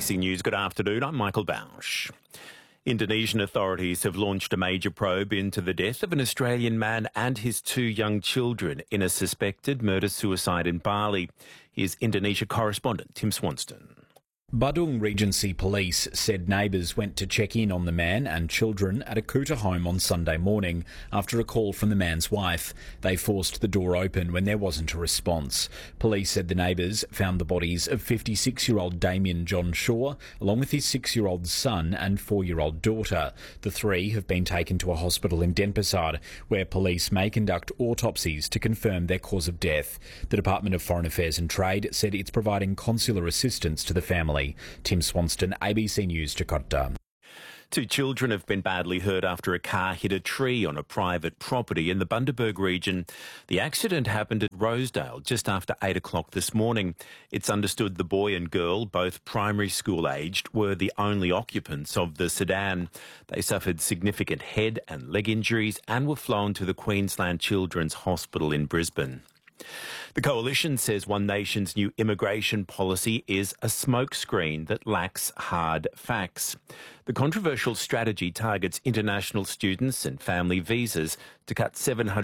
ABC News, good afternoon. I'm Michael Bausch. Indonesian authorities have launched a major probe into the death of an Australian man and his two young children in a suspected murder-suicide in Bali. Here's Indonesia correspondent Tim Swanston. Badung Regency Police said neighbours went to check in on the man and children at a Kuta home on Sunday morning after a call from the man's wife. They forced the door open when there wasn't a response. Police said the neighbours found the bodies of 56-year-old Damien John Shaw, along with his 6-year-old son and 4-year-old daughter. The three have been taken to a hospital in Denpasar, where police may conduct autopsies to confirm their cause of death. The Department of Foreign Affairs and Trade said it's providing consular assistance to the family. Tim Swanston, ABC News, Jakarta. Two children have been badly hurt after a car hit a tree on a private property in the Bundaberg region. The accident happened at Rosedale just after 8 o'clock this morning. It's understood the boy and girl, both primary school aged, were the only occupants of the sedan. They suffered significant head and leg injuries and were flown to the Queensland Children's Hospital in Brisbane. The Coalition says One Nation's new immigration policy is a smokescreen that lacks hard facts. The controversial strategy targets international students and family visas to cut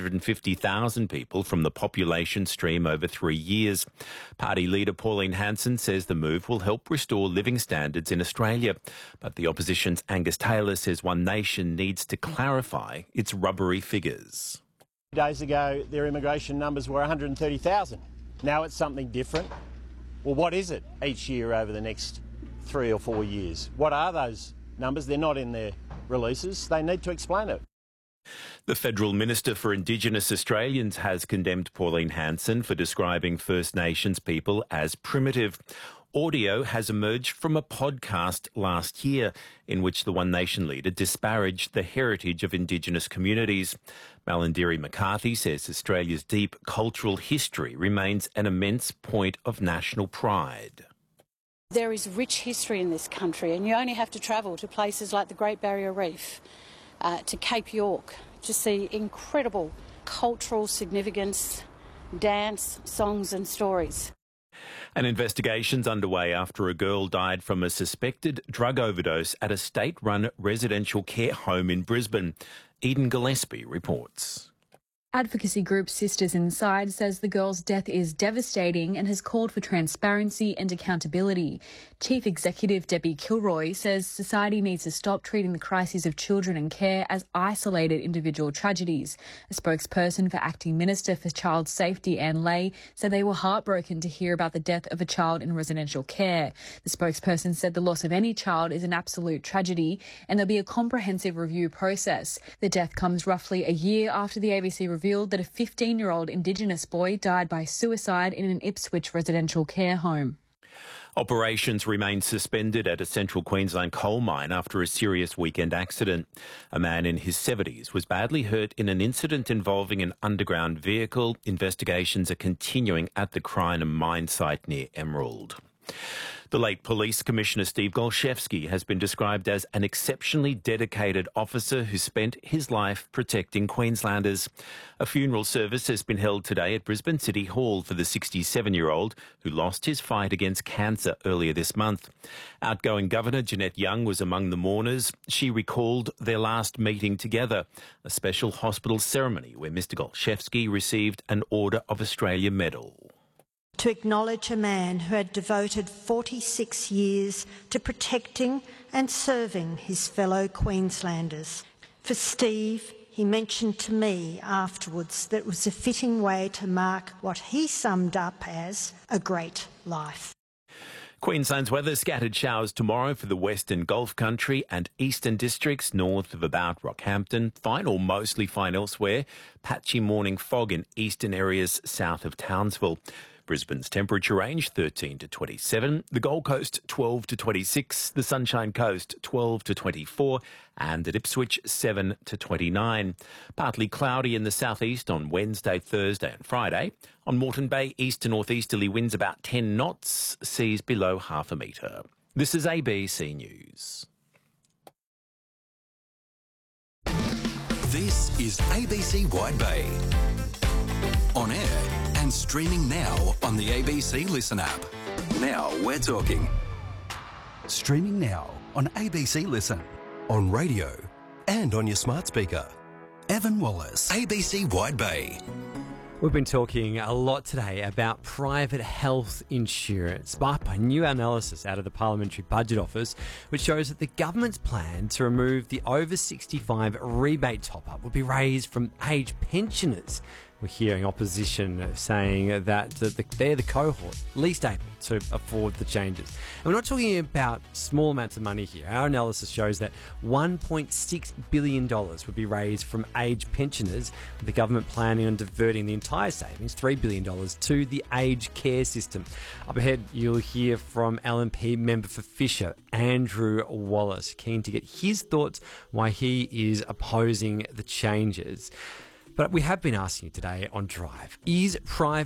750,000 people from the population stream over 3 years. Party leader Pauline Hanson says the move will help restore living standards in Australia. But the opposition's Angus Taylor says One Nation needs to clarify its rubbery figures. Days ago, their immigration numbers were 130,000. Now it's something different. Well, what is it each year over the next 3 or 4 years? What are those numbers? They're not in their releases. They need to explain it. The Federal Minister for Indigenous Australians has condemned Pauline Hanson for describing First Nations people as primitive. Audio has emerged from a podcast last year in which the One Nation leader disparaged the heritage of Indigenous communities. Malarndirri McCarthy says Australia's deep cultural history remains an immense point of national pride. There is rich history in this country, and you only have to travel to places like the Great Barrier Reef, to Cape York, to see incredible cultural significance, dance, songs and stories. An investigation's underway after a girl died from a suspected drug overdose at a state-run residential care home in Brisbane. Eden Gillespie reports. Advocacy group Sisters Inside says the girl's death is devastating and has called for transparency and accountability. Chief Executive Debbie Kilroy says society needs to stop treating the crises of children and care as isolated individual tragedies. A spokesperson for Acting Minister for Child Safety, Anne Ley, said they were heartbroken to hear about the death of a child in residential care. The spokesperson said the loss of any child is an absolute tragedy and there'll be a comprehensive review process. The death comes roughly a year after the ABC revealed that a 15-year-old Indigenous boy died by suicide in an Ipswich residential care home. Operations remain suspended at a central Queensland coal mine after a serious weekend accident. A man in his 70s was badly hurt in an incident involving an underground vehicle. Investigations are continuing at the Crinum mine site near Emerald. The late Police Commissioner Steve Golszewski has been described as an exceptionally dedicated officer who spent his life protecting Queenslanders. A funeral service has been held today at Brisbane City Hall for the 67-year-old who lost his fight against cancer earlier this month. Outgoing Governor Jeanette Young was among the mourners. She recalled their last meeting together, a special hospital ceremony where Mr Golszewski received an Order of Australia medal. To acknowledge a man who had devoted 46 years to protecting and serving his fellow Queenslanders. For Steve, he mentioned to me afterwards that it was a fitting way to mark what he summed up as a great life. Queensland's weather: scattered showers tomorrow for the western Gulf Country and eastern districts north of about Rockhampton. Fine or mostly fine elsewhere. Patchy morning fog in eastern areas south of Townsville. Brisbane's temperature range 13 to 27, the Gold Coast 12 to 26, the Sunshine Coast 12 to 24 and at Ipswich 7 to 29. Partly cloudy in the southeast on Wednesday, Thursday and Friday. On Moreton Bay, east to northeasterly winds about 10 knots, seas below half a metre. This is ABC News. This is ABC Wide Bay. On air and streaming now on the ABC Listen app. Now we're talking. Streaming now on ABC Listen, On radio and on your smart speaker. Evan Wallace. ABC Wide Bay. We've been talking a lot today about private health insurance, sparked by new analysis out of the Parliamentary Budget Office, which shows that the government's plan to remove the over 65 rebate top-up will be raised from age pensioners. We're hearing opposition saying that they're the cohort least able to afford the changes. And we're not talking about small amounts of money here. Our analysis shows that $1.6 billion would be raised from age pensioners, with the government planning on diverting the entire savings, $3 billion, to the aged care system. Up ahead, you'll hear from LNP member for Fisher, Andrew Wallace, keen to get his thoughts why he is opposing the changes. But we have been asking you today on Drive, is private